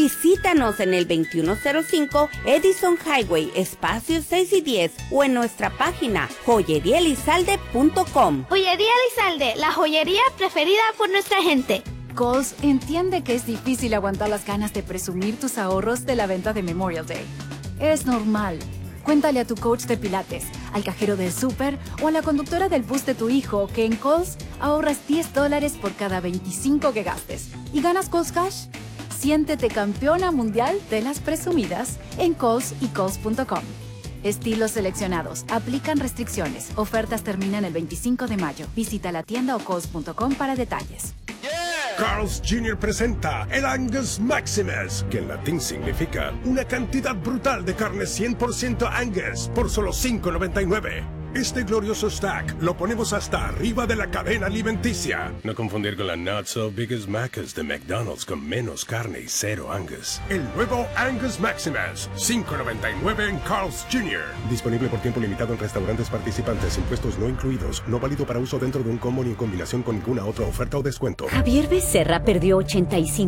Visítanos en el 2105 Edison Highway, espacios 6 y 10, o en nuestra página joyeriaelizalde.com. Joyería Elizalde, la joyería preferida por nuestra gente. Kohl's entiende que es difícil aguantar las ganas de presumir tus ahorros de la venta de Memorial Day. Es normal. Cuéntale a tu coach de pilates, al cajero del súper o a la conductora del bus de tu hijo que en Kohl's ahorras $10 por cada 25 que gastes. ¿Y ganas Kohl's Cash? Siéntete campeona mundial de las presumidas en Kohl's y Kohls.com. Estilos seleccionados. Aplican restricciones. Ofertas terminan el 25 de mayo. Visita la tienda o Kohls.com para detalles. Carl's Jr. presenta el Angus Maximus, que en latín significa una cantidad brutal de carne 100% Angus por solo $5.99. Este glorioso stack lo ponemos hasta arriba de la cadena alimenticia. No confundir con la Not So Biggest Macas de McDonald's con menos carne y cero Angus. El nuevo Angus Maximus, $5.99 en Carl's Jr. Disponible por tiempo limitado en restaurantes participantes, impuestos no incluidos. No válido para uso dentro de un combo ni en combinación con ninguna otra oferta o descuento. Javier Becerra perdió 85